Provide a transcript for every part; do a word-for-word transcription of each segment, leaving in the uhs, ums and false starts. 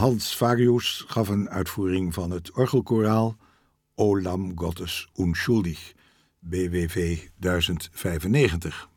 Hans Farius gaf een uitvoering van het orgelkoraal O Lamm Gottes unschuldig, B W V duizend vijfennegentig.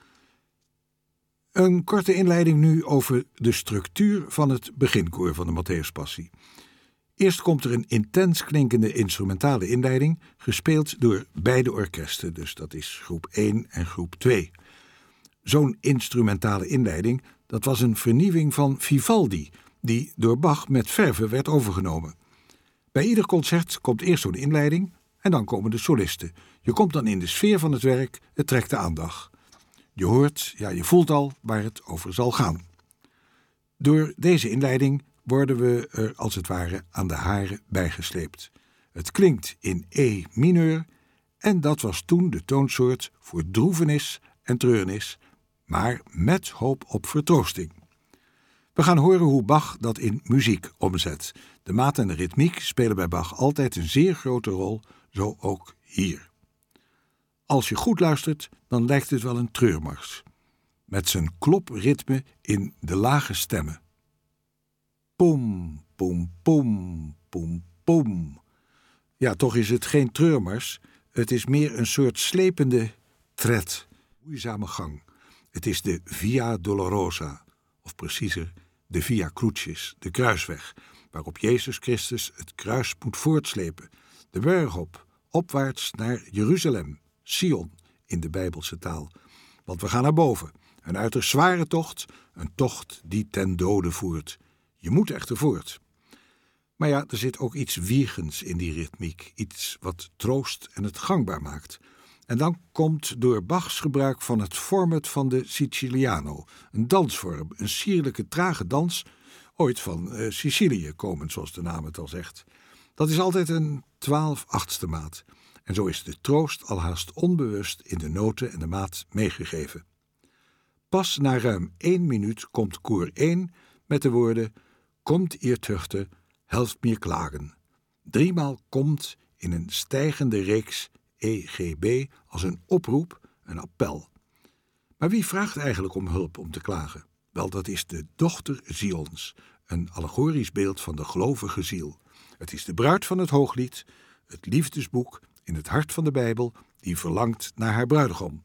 Een korte inleiding nu over de structuur van het beginkoor van de Matthäuspassie. Eerst komt er een intens klinkende instrumentale inleiding, gespeeld door beide orkesten, dus dat is groep één en groep twee. Zo'n instrumentale inleiding, dat was een vernieuwing van Vivaldi, die door Bach met verve werd overgenomen. Bij ieder concert komt eerst zo'n inleiding en dan komen de solisten. Je komt dan in de sfeer van het werk, het trekt de aandacht. Je hoort, ja, je voelt al waar het over zal gaan. Door deze inleiding worden we er als het ware aan de haren bijgesleept. Het klinkt in E mineur en dat was toen de toonsoort voor droevenis en treurnis, maar met hoop op vertroosting. We gaan horen hoe Bach dat in muziek omzet. De maat en de ritmiek spelen bij Bach altijd een zeer grote rol, zo ook hier. Als je goed luistert, dan lijkt het wel een treurmars, met zijn klopritme in de lage stemmen. Pom, pom, pom, pom, pom. Ja, toch is het geen treurmars, het is meer een soort slepende tred, moeizame gang. Het is de Via Dolorosa, of preciezer, de Via Crucis, de kruisweg, waarop Jezus Christus het kruis moet voortslepen, de berg op, opwaarts naar Jeruzalem, Sion in de Bijbelse taal. Want we gaan naar boven, een uiterst zware tocht, een tocht die ten dode voert. Je moet echter voort. Maar ja, er zit ook iets wiegens in die ritmiek, iets wat troost en het gangbaar maakt. En dan komt door Bachs gebruik van het format van de Siciliano, een dansvorm, een sierlijke trage dans, ooit van uh, Sicilië komend, zoals de naam het al zegt. Dat is altijd een twaalf-achtste maat. En zo is de troost alhaast onbewust in de noten en de maat meegegeven. Pas na ruim één minuut komt koor één met de woorden Komt ihr Töchter, helft mir klagen. Driemaal komt in een stijgende reeks E G B als een oproep, een appel. Maar wie vraagt eigenlijk om hulp om te klagen? Wel, dat is de dochter Zions, een allegorisch beeld van de gelovige ziel. Het is de bruid van het Hooglied, het liefdesboek in het hart van de Bijbel, die verlangt naar haar bruidegom.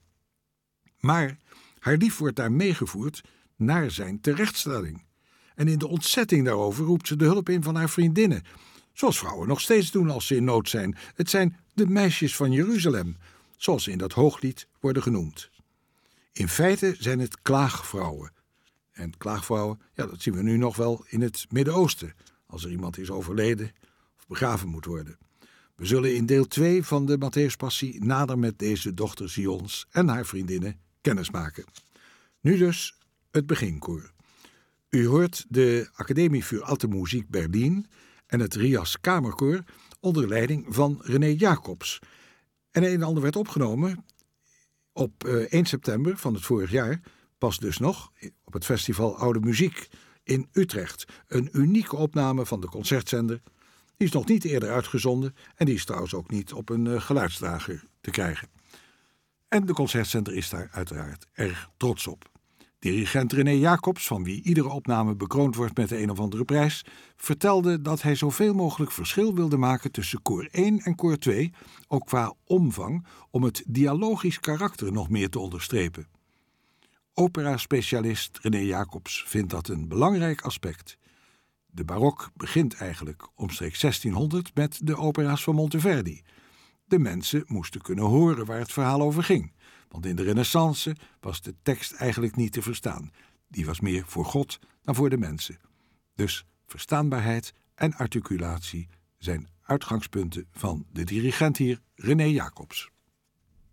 Maar haar lief wordt daar meegevoerd naar zijn terechtstelling. En in de ontzetting daarover roept ze de hulp in van haar vriendinnen, zoals vrouwen nog steeds doen als ze in nood zijn. Het zijn de meisjes van Jeruzalem, zoals ze in dat Hooglied worden genoemd. In feite zijn het klaagvrouwen. En klaagvrouwen, ja, dat zien we nu nog wel in het Midden-Oosten, als er iemand is overleden of begraven moet worden. We zullen in deel twee van de Matthäuspassie nader met deze dochter Zions en haar vriendinnen kennismaken. Nu dus het beginkoor. U hoort de Academie für Alte Musik Berlin en het Rias Kamerkoor onder leiding van René Jacobs. En een en ander werd opgenomen op één september van het vorig jaar, pas dus nog, op het festival Oude Muziek in Utrecht. Een unieke opname van de concertzender. Die is nog niet eerder uitgezonden en die is trouwens ook niet op een geluidsdrager te krijgen. En de concertzender is daar uiteraard erg trots op. Dirigent René Jacobs, van wie iedere opname bekroond wordt met de een of andere prijs, vertelde dat hij zoveel mogelijk verschil wilde maken tussen koor één en koor twee, ook qua omvang, om het dialogisch karakter nog meer te onderstrepen. Opera-specialist René Jacobs vindt dat een belangrijk aspect. De barok begint eigenlijk omstreeks zestienhonderd met de opera's van Monteverdi. De mensen moesten kunnen horen waar het verhaal over ging, want in de Renaissance was de tekst eigenlijk niet te verstaan. Die was meer voor God dan voor de mensen. Dus verstaanbaarheid en articulatie zijn uitgangspunten van de dirigent hier, René Jacobs.